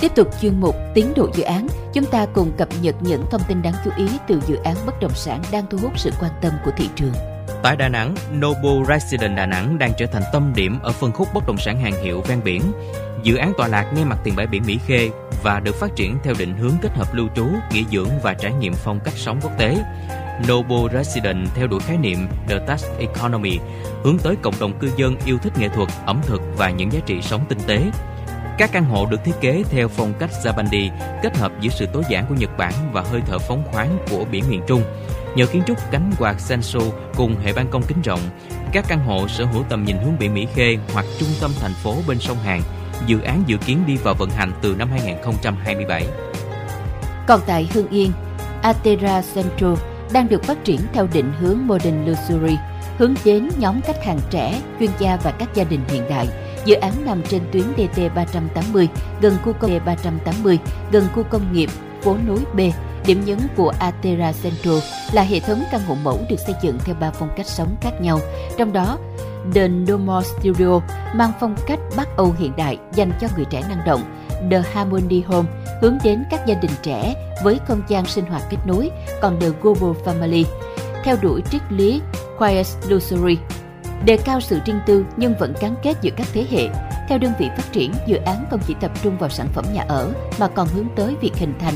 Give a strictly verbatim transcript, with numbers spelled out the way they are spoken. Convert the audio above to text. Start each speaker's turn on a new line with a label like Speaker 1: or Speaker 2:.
Speaker 1: Tiếp tục chuyên mục tiến độ dự án, chúng ta cùng cập nhật những thông tin đáng chú ý từ dự án bất động sản đang thu hút sự quan tâm của thị trường.
Speaker 2: Tại Đà Nẵng, Noble Residence Đà Nẵng đang trở thành tâm điểm ở phân khúc bất động sản hàng hiệu ven biển. Dự án tọa lạc ngay mặt tiền bãi biển Mỹ Khê và được phát triển theo định hướng kết hợp lưu trú, nghỉ dưỡng và trải nghiệm phong cách sống quốc tế. Noble Residence theo đuổi khái niệm The Touch Economy, hướng tới cộng đồng cư dân yêu thích nghệ thuật, ẩm thực và những giá trị sống tinh tế. Các căn hộ được thiết kế theo phong cách Japandi, kết hợp giữa sự tối giản của Nhật Bản và hơi thở phóng khoáng của biển miền Trung. Nhờ kiến trúc cánh quạt Senso cùng hệ ban công kính rộng, các căn hộ sở hữu tầm nhìn hướng biển Mỹ Khê hoặc trung tâm thành phố bên sông Hàn. Dự án dự kiến đi vào vận hành từ năm hai không hai bảy.
Speaker 1: Còn tại Hưng Yên, Atera Central đang được phát triển theo định hướng Modern Luxury, hướng đến nhóm khách hàng trẻ, chuyên gia và các gia đình hiện đại. Dự án nằm trên tuyến đê tê ba trăm tám mươi, gần khu công nghiệp ba trăm tám mươi, gần khu công nghiệp phố nối B. Điểm nhấn của Atera Central là hệ thống căn hộ mẫu được xây dựng theo ba phong cách sống khác nhau. Trong đó, The Nomore Studio mang phong cách Bắc Âu hiện đại dành cho người trẻ năng động. The Harmony Home hướng đến các gia đình trẻ với không gian sinh hoạt kết nối. Còn The Global Family theo đuổi triết lý Quiet Luxury, đề cao sự riêng tư nhưng vẫn gắn kết giữa các thế hệ. Theo đơn vị phát triển, dự án không chỉ tập trung vào sản phẩm nhà ở mà còn hướng tới việc hình thành